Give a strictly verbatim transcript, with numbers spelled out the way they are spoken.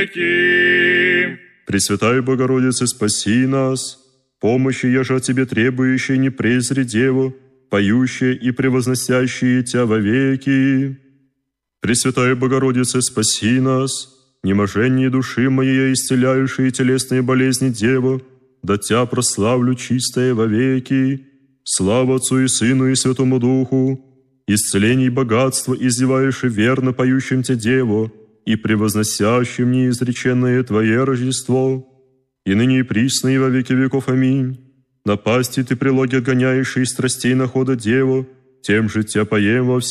веки. Пресвятая Богородица, спаси нас. Помощи, еже от Тебе требующей, не презри Деву, поющие и превозносящие Тя во веки. Пресвятая Богородица, спаси нас. Неможение души моей, исцеляющие телесные болезни Деву, да Тя прославлю чистое во веки. Слава Отцу и Сыну и Святому Духу, исцелений богатства, издеваешь и верно поющим Те Деву, и превозносящим неизреченное Твое Рождество, и ныне и присно и во веки веков. Аминь. Напасти Ты прилоги отгоняешь и из страстей находа Деву, тем же Тя поем во все